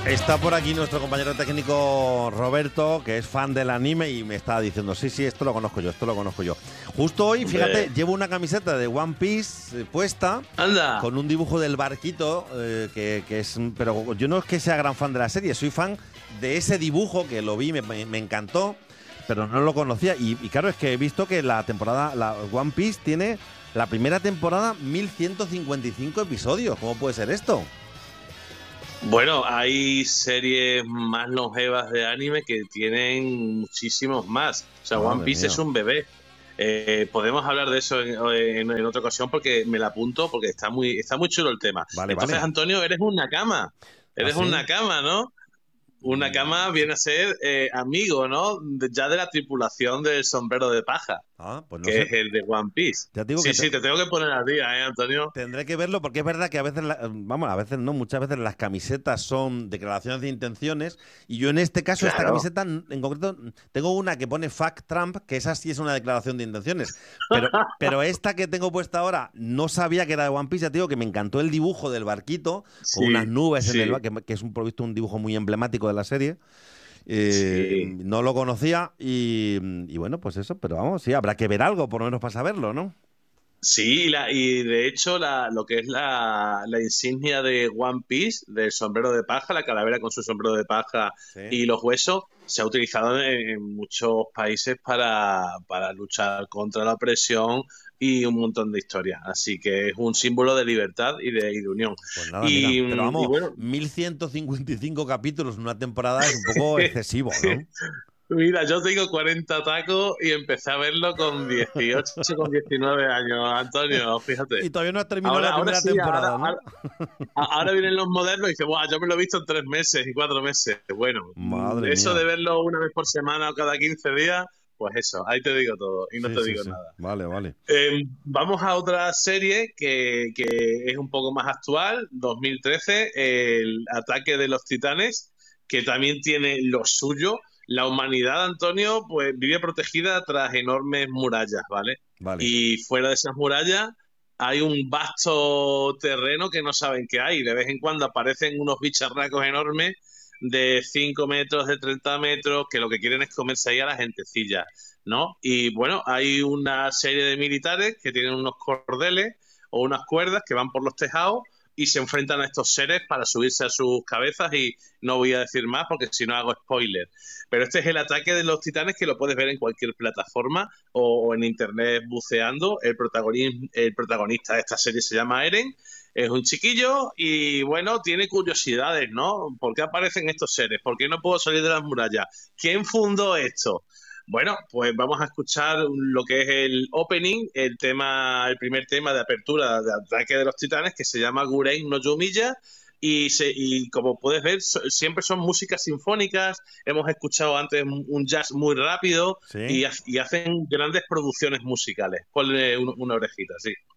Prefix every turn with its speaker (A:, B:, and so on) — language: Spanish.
A: Está por aquí nuestro compañero técnico Roberto, que es fan del anime y me está diciendo, sí, esto lo conozco yo. Justo hoy, fíjate, llevo una camiseta de One Piece puesta.
B: ¡Anda!
A: Con un dibujo del barquito, que es... Pero yo no es que sea gran fan de la serie, soy fan de ese dibujo que lo vi, me encantó, pero no lo conocía. Y claro, es que he visto que la One Piece tiene la primera temporada 1155 episodios. ¿Cómo puede ser esto?
B: Bueno, hay series más longevas de anime que tienen muchísimos más. O sea,
A: Madre
B: One Piece
A: mía.
B: es un bebé. Podemos hablar de eso en otra ocasión porque me la apunto porque está muy chulo el tema.
A: Vale,
B: Entonces,
A: vale.
B: Antonio, eres un Nakama. Eres
A: ¿Ah, sí?
B: un Nakama, ¿no? Un Nakama viene a ser amigo, ¿no? Ya de la tripulación del sombrero de paja,
A: Ah, pues no
B: que
A: sé.
B: es el de One Piece.
A: Ya te digo
B: Sí,
A: que
B: sí, te tengo que poner al día, Antonio?
A: tendré que verlo porque es verdad que a veces, a veces no, muchas veces las camisetas son declaraciones de intenciones y yo en este caso, esta
B: Claro.
A: camiseta en concreto, tengo una que pone Fuck Trump, que esa sí es una declaración de intenciones, pero esta que tengo puesta ahora no sabía que era de One Piece, ya te digo que me encantó el dibujo del barquito con unas
B: Sí,
A: nubes en el
B: sí,
A: que es por visto un dibujo muy emblemático de la serie.
B: sí.
A: No lo conocía y bueno, pues eso, pero vamos, sí, habrá que ver algo por lo menos para saberlo, ¿no?
B: Sí, y de hecho lo que es la insignia de One Piece, del sombrero de paja, la calavera con su sombrero de paja
A: Sí.
B: y los huesos, se ha utilizado en muchos países para luchar contra la opresión y un montón de historias. Así que es un símbolo de libertad y de unión.
A: Pues nada, mira, pero
B: Y
A: vamos,
B: bueno,
A: 1155 capítulos en una temporada es un poco excesivo, ¿no?
B: mira, yo tengo 40 tacos y empecé a verlo con 18, con 19 años, Antonio, fíjate.
A: Y todavía no has terminado
B: Ahora,
A: la
B: ahora
A: primera
B: sí,
A: temporada, ¿no?
B: ahora vienen los modernos y dicen, "Buah, yo me lo he visto en 3 meses y 4 meses". Bueno,
A: Madre
B: eso de
A: mía.
B: verlo una vez por semana o cada 15 días, pues eso, ahí te digo todo y no
A: Sí,
B: te
A: sí,
B: digo
A: sí.
B: nada.
A: Vale, vale.
B: Vamos a otra serie que es un poco más actual, 2013, el Ataque de los Titanes, que también tiene lo suyo. La humanidad, Antonio, pues vive protegida tras enormes murallas, ¿vale?
A: Vale.
B: Y fuera de esas murallas hay un vasto terreno que no saben qué hay. De vez en cuando aparecen unos bicharracos enormes de 5 metros, de 30 metros, que lo que quieren es comerse ahí a la gentecilla, ¿no? Y bueno, hay una serie de militares que tienen unos cordeles o unas cuerdas que van por los tejados y se enfrentan a estos seres para subirse a sus cabezas y no voy a decir más porque si no hago spoiler. Pero este es el Ataque de los Titanes que lo puedes ver en cualquier plataforma o en internet buceando. El protagonista de esta serie se llama Eren. Es un chiquillo y bueno, tiene curiosidades, ¿no? ¿Por qué aparecen estos seres? ¿Por qué no puedo salir de las murallas? ¿Quién fundó esto? Bueno, pues vamos a escuchar lo que es el opening, el primer tema de apertura de Ataque de los Titanes, que se llama Guren no Yomiya, y como puedes ver, siempre son músicas sinfónicas. Hemos escuchado antes un jazz muy rápido
A: ¿Sí?
B: y hacen grandes producciones musicales. Ponle una orejita, sí.